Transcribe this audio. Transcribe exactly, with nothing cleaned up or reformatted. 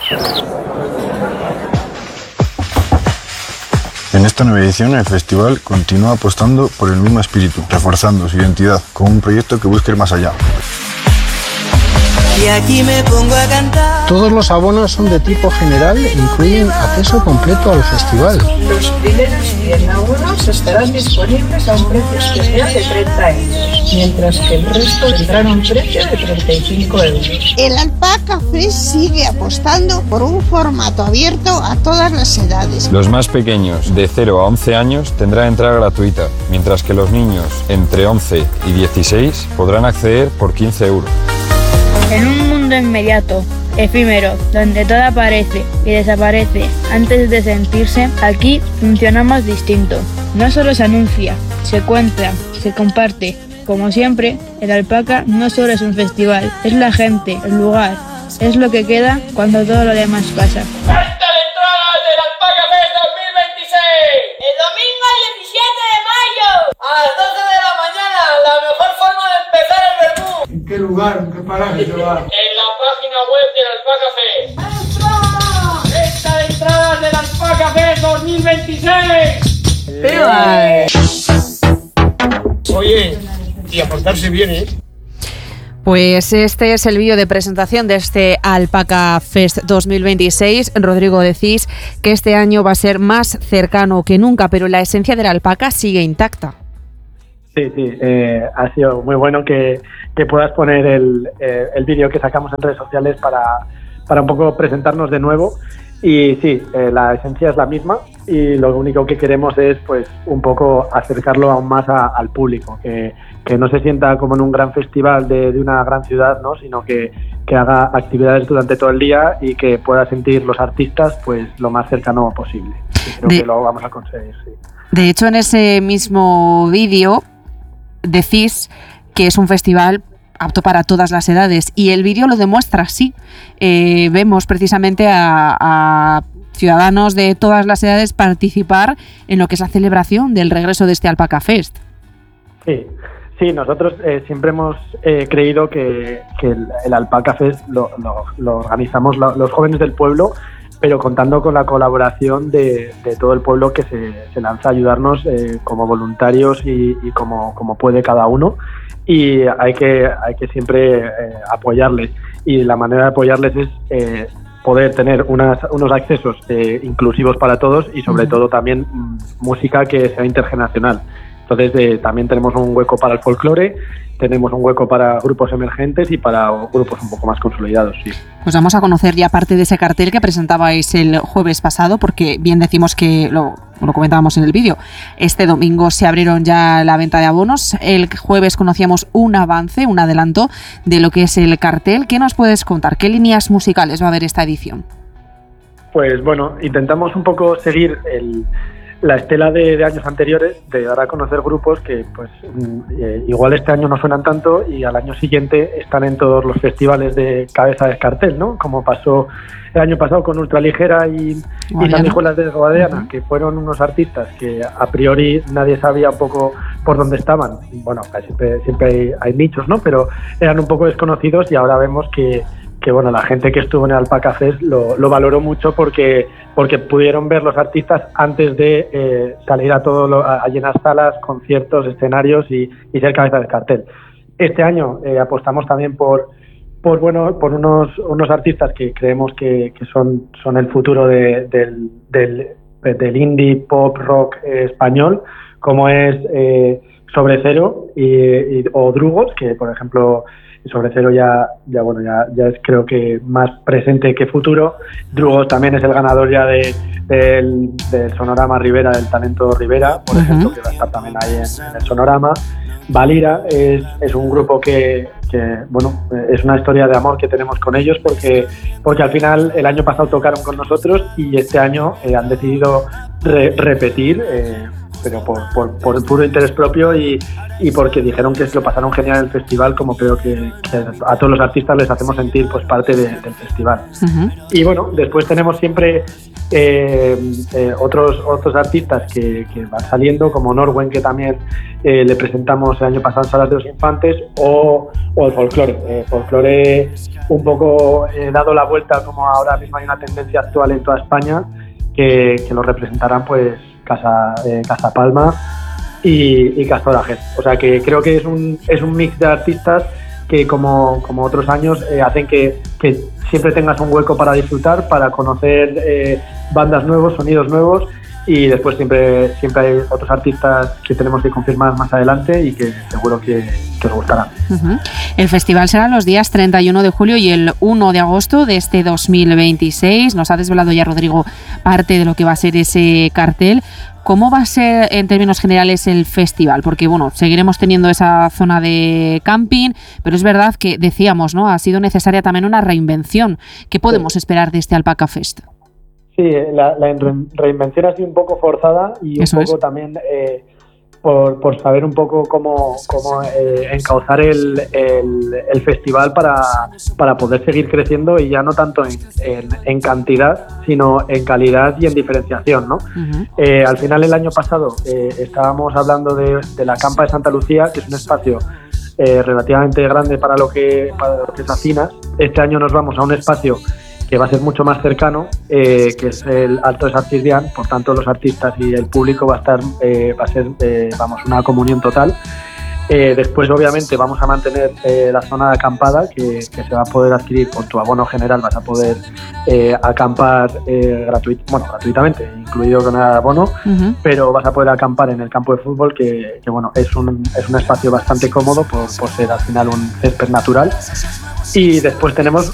En esta nueva edición, el festival continúa apostando por el mismo espíritu, reforzando su identidad con un proyecto que busque ir más allá. Y aquí me pongo a cantar. Todos los abonos son de tipo general e incluyen acceso completo al festival. Los primeros cien abonos estarán disponibles a un precio especial de treinta euros, mientras que el resto tendrán un precio de treinta y cinco euros. El Alpaca Fest sigue apostando por un formato abierto a todas las edades. Los más pequeños, de cero a once años, tendrán entrada gratuita, mientras que los niños entre once y dieciséis podrán acceder por quince euros. En un mundo inmediato, efímero, donde todo aparece y desaparece antes de sentirse, aquí funcionamos distinto. No solo se anuncia, se cuenta, se comparte. Como siempre, el Alpaca no solo es un festival, es la gente, el lugar, es lo que queda cuando todo lo demás pasa. ¡Venta de entradas del Alpaca Fest dos mil veintiséis! El domingo diecisiete de mayo. A las doce de la mañana, la mejor forma de empezar el vermú. ¿En qué lugar, en qué paraje se va? En la página web del Alpaca Fest. ¡Venta de entradas del Alpaca Fest dos mil veintiséis! ¡Viva! Oye, y a portarse bien, ¿eh? Pues este es el vídeo de presentación de este Alpaca Fest dos mil veintiséis. Rodrigo, decís que este año va a ser más cercano que nunca, pero la esencia del alpaca sigue intacta. Sí, sí, eh, ha sido muy bueno que, que puedas poner el, eh, el vídeo que sacamos en redes sociales para, para un poco presentarnos de nuevo. Y sí, eh, la esencia es la misma y lo único que queremos es pues un poco acercarlo aún más a, al público, que, que no se sienta como en un gran festival de, de una gran ciudad, ¿no? Sino que, que haga actividades durante todo el día y que pueda sentir los artistas pues lo más cercano posible. Y creo de, que lo vamos a conseguir, sí. De hecho, en ese mismo vídeo decís que es un festival apto para todas las edades y el vídeo lo demuestra así. Eh, vemos precisamente a, a ciudadanos de todas las edades participar en lo que es la celebración del regreso de este Alpaca Fest. Sí, sí, nosotros eh, siempre hemos eh, creído que, que el, el Alpaca Fest lo, lo, lo organizamos lo, los jóvenes del pueblo, pero contando con la colaboración de, de todo el pueblo que se, se lanza a ayudarnos eh, como voluntarios y, y como, como puede cada uno. Y hay que, hay que siempre eh, apoyarles. Y la manera de apoyarles es eh, poder tener unas, unos accesos eh, inclusivos para todos y sobre uh-huh. todo también m- música que sea intergeneracional. Entonces eh, también tenemos un hueco para el folclore, tenemos un hueco para grupos emergentes y para grupos un poco más consolidados, sí. Pues vamos a conocer ya parte de ese cartel que presentabais el jueves pasado, porque bien decimos que lo, lo comentábamos en el vídeo. Este domingo se abrieron ya la venta de abonos. El jueves conocíamos un avance, un adelanto de lo que es el cartel. ¿Qué nos puedes contar? ¿Qué líneas musicales va a haber esta edición? Pues bueno, intentamos un poco seguir el... la estela de, de años anteriores, de dar a conocer grupos que pues eh, igual este año no suenan tanto y al año siguiente están en todos los festivales de cabeza de cartel, ¿no? Como pasó el año pasado con Ultraligera y, y Sanguijuelas de Guadiana, uh-huh. que fueron unos artistas que a priori nadie sabía un poco por dónde estaban. Bueno, siempre, siempre hay, hay nichos, ¿no? Pero eran un poco desconocidos y ahora vemos que que bueno, la gente que estuvo en el Alpaca Fest lo, lo valoró mucho porque porque pudieron ver los artistas antes de eh, salir a todo lo, a, a llenar salas, conciertos, escenarios y, y ser cabeza del cartel. Este año eh, apostamos también por por bueno por unos unos artistas que creemos que, que son son el futuro de, del, del del indie pop rock eh, español, como es eh, Sobre Cero y, y o Drugos, que por ejemplo Sobre Cero ya, ya bueno, ya, ya es creo que más presente que futuro. Drugos también es el ganador ya de, del, del Sonorama Rivera, del Talento Rivera, por uh-huh. ejemplo, que va a estar también ahí en, en el Sonorama. Valira es, es un grupo que, que, bueno, es una historia de amor que tenemos con ellos porque, porque al final el año pasado tocaron con nosotros y este año eh, han decidido re- repetir eh, pero por, por, por puro interés propio y, y porque dijeron que se lo pasaron genial en el festival, como creo que, que a todos los artistas les hacemos sentir pues parte de, del festival. Uh-huh. Y bueno, después tenemos siempre eh, eh, otros otros artistas que, que van saliendo, como Norwen, que también eh, le presentamos el año pasado en Salas de los Infantes, o, o el folclore. Eh, folclore un poco eh, dado la vuelta, como ahora mismo hay una tendencia actual en toda España, que, que lo representarán pues Casa, eh, Casa Palma y, y Castorajes. O sea que creo que es un, es un mix de artistas que como, como otros años eh, hacen que, que siempre tengas un hueco para disfrutar, para conocer eh, bandas nuevos, sonidos nuevos, y después siempre, siempre hay otros artistas que tenemos que confirmar más adelante y que seguro que, que os gustarán. Uh-huh. El festival será los días treinta y uno de julio y el uno de agosto de este dos mil veintiséis. Nos ha desvelado ya Rodrigo parte de lo que va a ser ese cartel. ¿Cómo va a ser en términos generales el festival? Porque bueno, seguiremos teniendo esa zona de camping, pero es verdad que decíamos, ¿no? Ha sido necesaria también una reinvención. ¿Qué podemos sí. esperar de este Alpaca Fest? Sí, la, la reinvención ha sido un poco forzada y Eso un poco es. también eh, por, por saber un poco cómo, cómo eh, encauzar el, el, el festival para, para poder seguir creciendo, y ya no tanto en, en, en cantidad, sino en calidad y en diferenciación, ¿no? Uh-huh. Eh, al final, el año pasado eh, estábamos hablando de, de la Campa de Santa Lucía, que es un espacio eh, relativamente grande para lo que, para lo que es Acinas. Este año nos vamos a un espacio que va a ser mucho más cercano, eh, que es el Alto de Sartidian. Por tanto, los artistas y el público va a estar, eh, va a ser, eh, vamos, una comunión total. Eh, después, obviamente, vamos a mantener eh, la zona de acampada, que, que se va a poder adquirir con tu abono general. Vas a poder eh, acampar eh, gratuit, bueno, gratuitamente, incluido con el abono, uh-huh. pero vas a poder acampar en el campo de fútbol, que, que bueno, es un, es un espacio bastante cómodo por, por ser al final un césped natural. Y después tenemos